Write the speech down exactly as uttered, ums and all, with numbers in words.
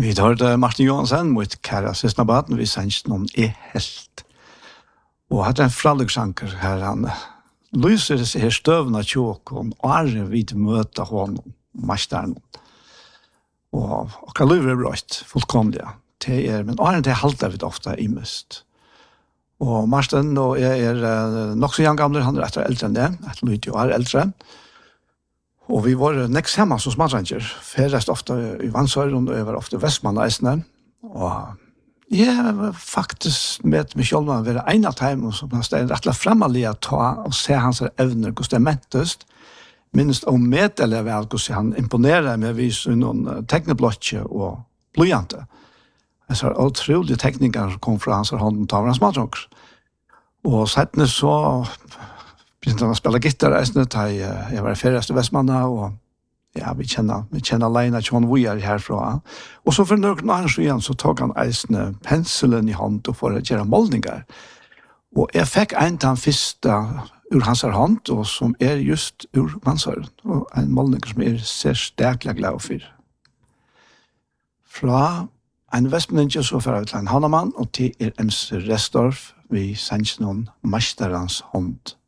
Vi tar det Martin Johansen mot Kæra Sysnabaten, vi sender noen er helt. Og hadde en frallegsanker her, han lyser disse her støvende tjåken, og er vi til møte honom, mesteren. Og hva lyver er brøtt, fullkomlig. Er, men åren til halte vi ofte i mist. Og Martin og jeg er uh, nok så gamle, han er etter eldre enn det, etter lyt jo er eldre. Og vi var nekst hjemme som smadranger, ferest ofte i Vansøren, og jeg var ofte i Vestmann-eisene. Og jeg var faktisk med meg selv å være en av dem, som har stedet rettelig fremmelig å ta og se hans evner, hvordan det mentest. Minst om meddeler vel, hvordan han imponerer med å vise noen tekneblotje og blodjante. Jeg sa utrolige tekniker som kom fra hans hånd og tar hans smadranger. Og settene så begynte han å spille gitar, jeg, jeg var ferdigst i Vestmanna, og ja, vi kjenner, vi kjenner alene John Weir herfra. Og så for noen annen igjen, så tok han eisene penselen i hånd og for å gjøre målninger. Og jeg fikk en til han første ur hans hånd, og som er just ur Vansøren, og en målning som er ser sterkelig glad for. Fra en Vestmanninge så får jeg til en Hannemann, og til er Ems Restorff, vi sender noen mesterens hånd.